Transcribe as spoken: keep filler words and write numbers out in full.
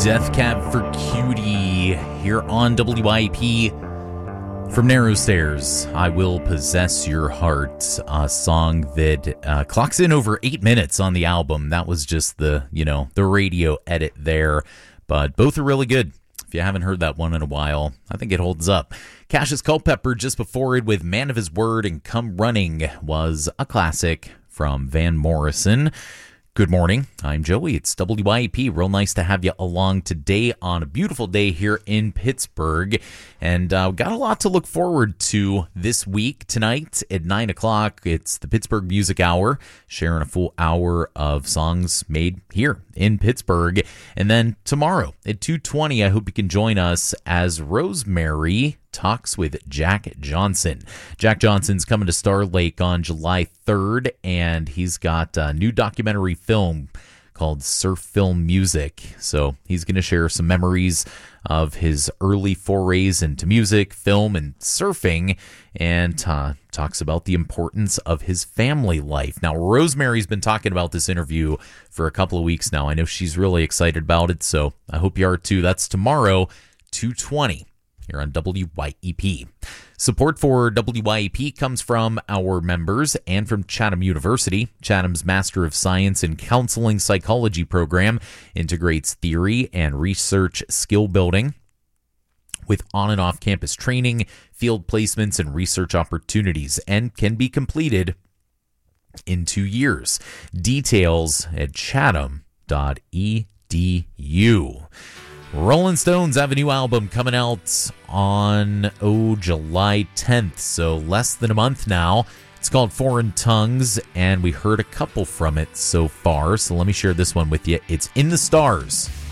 Death Cab for Cutie here on W I P. From Narrow Stairs, I Will Possess Your Heart, a song that uh, clocks in over eight minutes on the album. That was just the, you know, the radio edit there, but both are really good. If you haven't heard that one in a while, I think it holds up. Cassius Culpepper just before it with Man of His Word and Come Running was a classic from Van Morrison. Good morning. I'm Joey. It's W I P. Real nice to have you along today on a beautiful day here in Pittsburgh. And uh, got a lot to look forward to this week. Tonight at nine o'clock, it's the Pittsburgh Music Hour, sharing a full hour of songs made here in Pittsburgh. And then tomorrow at two twenty, I hope you can join us as Rosemary talks with Jack Johnson. Jack Johnson's coming to Star Lake on July third, and he's got a new documentary film called Surf Film Music. So he's going to share some memories of his early forays into music, film, and surfing, and uh, talks about the importance of his family life. Now, Rosemary's been talking about this interview for a couple of weeks now. I know she's really excited about it, so I hope you are too. That's tomorrow, two twenty. Here on W Y E P. Support for W Y E P comes from our members and from Chatham University. Chatham's Master of Science in Counseling Psychology program integrates theory and research skill building with on and off campus training, field placements, and research opportunities, and can be completed in two years. Details at chatham dot e d u. Rolling Stones have a new album coming out on, oh, July tenth, so less than a month now. It's called Foreign Tongues, and we heard a couple from it so far, so let me share this one with you. It's In the Stars.